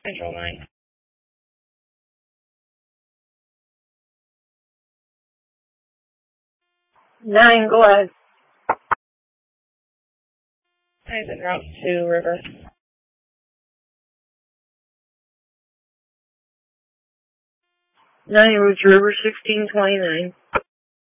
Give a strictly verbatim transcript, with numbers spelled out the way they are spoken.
Control nine. Nine, go ahead. Eyes en route to River. Nine, route to River sixteen twenty-nine.